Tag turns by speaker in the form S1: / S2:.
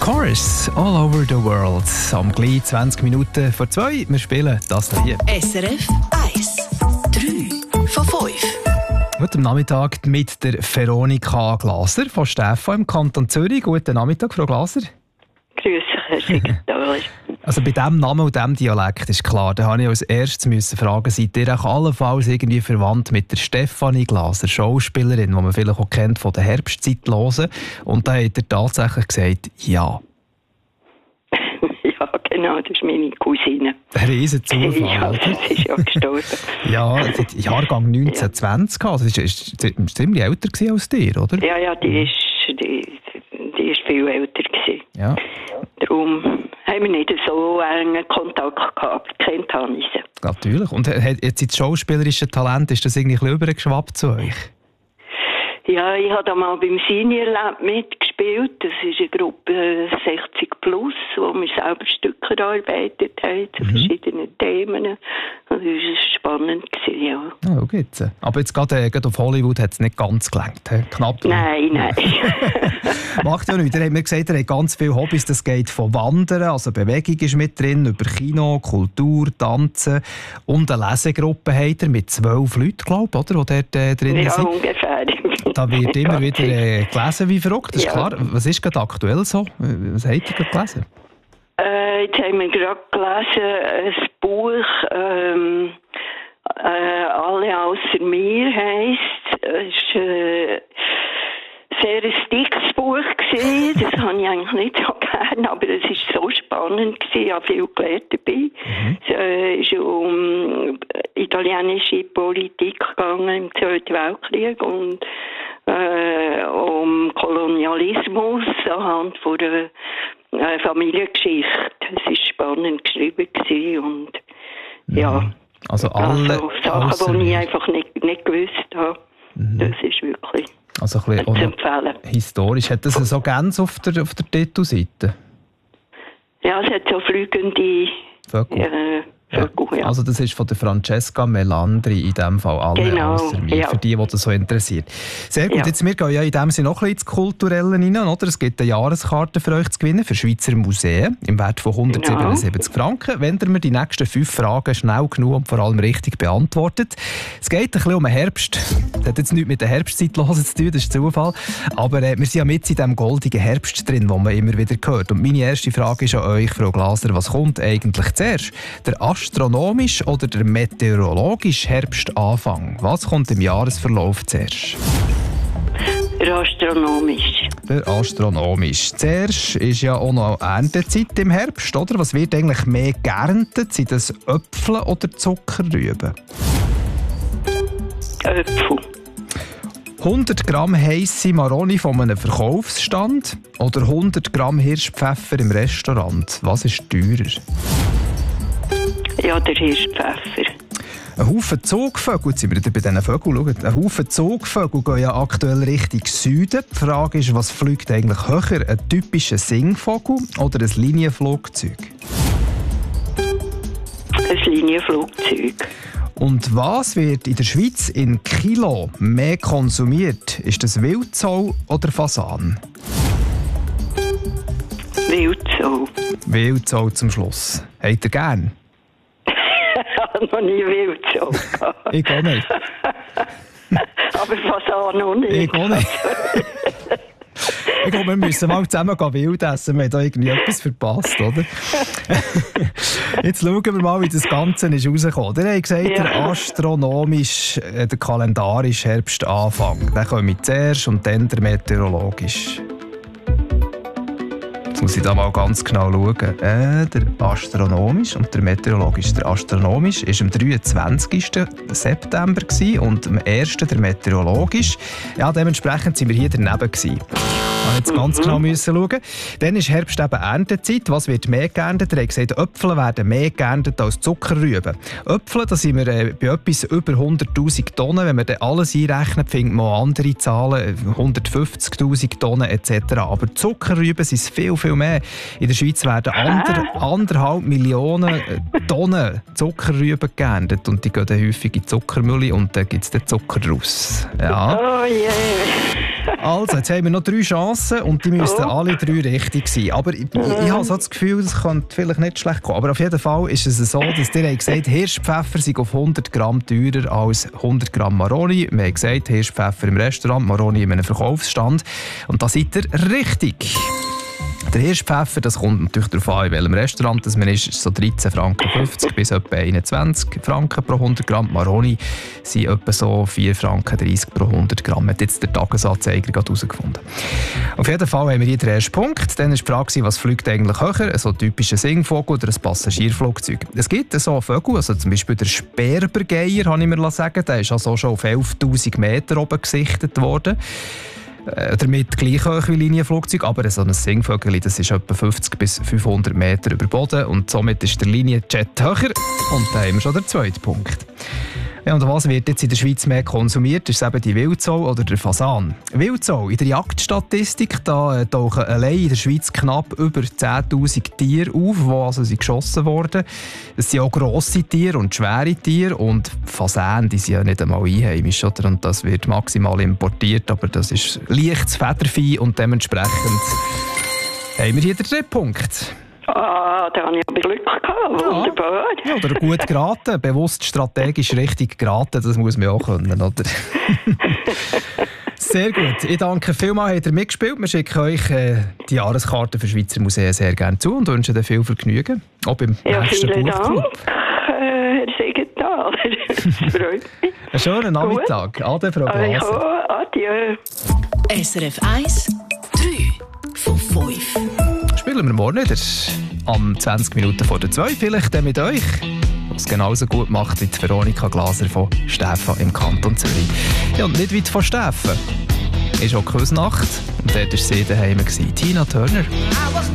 S1: Chorus All Over the World. Am gleich 20 Minuten vor 2. Wir spielen das hier.
S2: SRF 1. 3 von 5.
S1: Heute Nachmittag mit der Veronika Glaser von Steffo im Kanton Zürich. Guten Nachmittag, Frau Glaser.
S3: Grüß Herr Sekretär.
S1: Also bei diesem Namen und diesem Dialekt ist klar, da habe ich als erstes fragen, seid ihr auch allenfalls irgendwie verwandt mit der Stefanie Glaser, Schauspielerin, die man vielleicht auch kennt von der Herbstzeitlosen? Und da hat er tatsächlich gesagt, ja.
S3: Ja, genau, das ist meine Cousine.
S1: Ein riesen Zufall,
S3: ja,
S1: oder?
S3: Sie ist ja gestorben.
S1: Ja, Jahrgang 1920, also sie war ziemlich älter als dir, oder?
S3: Ja, die ist viel älter gewesen.
S1: Ja.
S3: Darum haben wir nicht so engen Kontakt gehabt, kennt habe ich sie.
S1: Natürlich. Und jetzt das schauspielerische Talent, ist das irgendwie ein bisschen übergeschwappt zu euch?
S3: Ja, ich habe da mal beim Senior Lab mitgespielt. Das ist eine Gruppe 60 plus, wo wir selber Stücke erarbeitet haben zu verschiedenen Themen. Das war spannend, ja.
S1: Ja, geht's. Aber jetzt gerade auf Hollywood hat es nicht ganz gelangt. Knapp.
S3: Nein.
S1: Macht ja nichts. Ihr habt mir gesagt, ihr habt ganz viele Hobbys. Das geht von Wandern, also Bewegung ist mit drin, über Kino, Kultur, Tanzen und eine Lesegruppe habt ihr mit 12 Leuten, glaube ich, oder? Die dort drin sind.
S3: Ja, ungefähr.
S1: Da wird immer wieder gelesen wie verrückt, das ist klar. Was ist gerade aktuell so? Was habt ihr gerade gelesen?
S3: Jetzt haben wir gerade gelesen, ein Buch, «Alle außer mir» heisst. Es war sehr ein dickes Buch gewesen. Das habe ich eigentlich nicht so gerne, aber es war so spannend gewesen. Ich habe viel gelernt dabei. Es ist um italienische Politik gegangen im Zweiten Weltkrieg und um Kolonialismus anhand von der Familiengeschichte. Es war spannend geschrieben gewesen und ja.
S1: Also alle
S3: Sachen, die ich einfach nicht gewusst habe. Das ist wirklich
S1: also ein bisschen
S3: zu empfehlen.
S1: Historisch. Hat das so ganz auf der Titelseite?
S3: Ja, es hat so fliegende
S1: Vögel.
S3: Vögel, ja.
S1: Also das ist von der Francesca Melandri in dem Fall alle außer mir, für die das so interessiert. Sehr gut, jetzt, wir gehen ja in dem Sinne noch ein bisschen ins Kulturelle rein, oder? Es gibt eine Jahreskarte für euch zu gewinnen für Schweizer Museen im Wert von 177 Franken, wenn ihr mir die nächsten 5 Fragen schnell genug und vor allem richtig beantwortet. Es geht ein bisschen um den Herbst. Das hat jetzt nichts mit der Herbstzeitlose zu tun, das ist Zufall. Aber wir sind ja mit in diesem goldigen Herbst drin, den man immer wieder hört. Und meine erste Frage ist an euch, Frau Glaser, was kommt eigentlich zuerst? Der astronomisch oder der meteorologische Herbstanfang? Was kommt im Jahresverlauf zuerst?
S3: Der astronomisch.
S1: Der astronomisch. Zuerst ist ja auch noch Erntezeit im Herbst, oder? Was wird eigentlich mehr geerntet? Sind das Äpfel oder Zuckerrüben?
S3: Äpfel.
S1: 100 Gramm heisse Maroni von einem Verkaufsstand oder 100 Gramm Hirschpfeffer im Restaurant? Was ist teurer?
S3: Ja, der Hirschpfeffer.
S1: Ein Haufen Zugvögel, jetzt sind wir wieder bei diesen Vögeln, schaut. Ein Haufen Zugvögel gehen ja aktuell Richtung Süden. Die Frage ist, was fliegt eigentlich höher? Ein typischer Singvogel oder ein Linienflugzeug?
S3: Ein Linienflugzeug.
S1: Und was wird in der Schweiz in Kilo mehr konsumiert? Ist das Wildsau oder Fasan?
S3: Wildsau.
S1: Wildsau zum Schluss. Habt ihr gern?
S3: Ich habe noch nie Wildsau gehabt.
S1: Ich auch nicht.
S3: Aber Fasan noch nicht.
S1: Ich auch nicht. Ich glaube, wir müssen mal zusammen wild essen. Wir haben da irgendwie etwas verpasst, oder? Jetzt schauen wir mal, wie das Ganze ist rausgekommen. Ihr habt gesagt, der astronomisch, der kalendarische Herbstanfang. Dann kommen wir zuerst und dann der meteorologisch. Jetzt muss ich da mal ganz genau schauen. Der astronomisch und der meteorologisch. Der astronomisch war am 23. September und am 1. der meteorologisch. Ja, dementsprechend waren wir hier daneben gewesen. Jetzt ganz genau müssen schauen. Dann ist Herbst eben Erntezeit. Was wird mehr geerntet? Er hat gesagt, Äpfel werden mehr geerntet als Zuckerrüben. Äpfel, da sind wir bei etwas über 100'000 Tonnen. Wenn wir dann alles einrechnen, findet man auch andere Zahlen, 150'000 Tonnen etc. Aber Zuckerrüben sind es viel, viel mehr. In der Schweiz werden 1,5 Millionen Tonnen Zuckerrüben geerntet. Und die gehen dann häufig in die Zuckermühle und dann gibt es den Zucker raus. Ja.
S3: Oh je.
S1: Also, jetzt haben wir noch 3 Chancen und die müssten alle 3 richtig sein. Aber ich habe so das Gefühl, das könnte vielleicht nicht schlecht kommen. Aber auf jeden Fall ist es so, dass ihr gesagt habt, Hirschpfeffer sei auf 100 Gramm teurer als 100 Gramm Maroni. Wir haben gesagt, Hirschpfeffer im Restaurant, Maroni in einem Verkaufsstand. Und da seid ihr richtig. Der Hirschpfeffer, das kommt natürlich darauf an, in welchem Restaurant das man ist so 13,50 Franken bis etwa 21 Franken pro 100 Gramm. Maroni sind etwa so 4,30 Franken pro 100 Gramm. Hat jetzt der Tagesanzeiger gerade herausgefunden. Auf jeden Fall haben wir hier den ersten Punkt. Dann war die Frage, was fliegt eigentlich höher? So ein typischer Singvogel oder ein Passagierflugzeug? Es gibt so Vögel, also zum Beispiel der Sperbergeier, habe ich mir sagen. Der ist also schon auf 11'000 Meter oben gesichtet worden. Damit gleich hoch wie Linienflugzeug, aber so ein Singvögel, das ist etwa 50 bis 500 Meter über Boden und somit ist der Linienjet höher. Und da haben wir schon den zweiten Punkt. Ja, und was wird jetzt in der Schweiz mehr konsumiert? Ist es eben die Wildsau oder der Fasan? Wildsau, in der Jagdstatistik, da tauchen allein in der Schweiz knapp über 10'000 Tiere auf, die also sind geschossen wurden. Es sind auch grosse Tiere und schwere Tiere und Fasan, die sind ja nicht einmal einheimisch, oder? Und das wird maximal importiert, aber das ist leichtes Federvieh und dementsprechend haben wir hier den dritten Punkt.
S3: Ah, da habe ich aber Glück gehabt. Wunderbar.
S1: Ja, oder gut geraten, bewusst strategisch richtig geraten, das muss man auch können, oder? Sehr gut. Ich danke vielmals, habt ihr mitgespielt. Wir schicken euch die Jahreskarte für Schweizer Museen sehr gerne zu und wünschen dir viel Vergnügen. Auch beim nächsten Buchclub.
S3: Herr Siegenthaler. Das freut mich.
S1: Einen schönen Nachmittag. Ade, Frau Glaser.
S3: Adieu.
S2: SRF 1, 3 von 5.
S1: Spielen wir morgen wieder. Am 20 Minuten vor der 2 vielleicht dann mit euch, was genauso gut macht wie die Veronika Glaser von Stäfa im Kanton Zürich. Ja, und nicht weit von Stäfa ist auch Küsnacht und dort war sie daheim, Tina Turner.